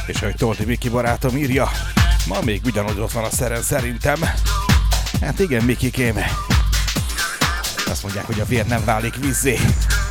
És ahogy Toldi Miki barátom írja, ma még ugyanúgy ott van a szeren szerintem. Hát igen, Mikikém. Azt mondják, hogy a vér nem válik vízzé.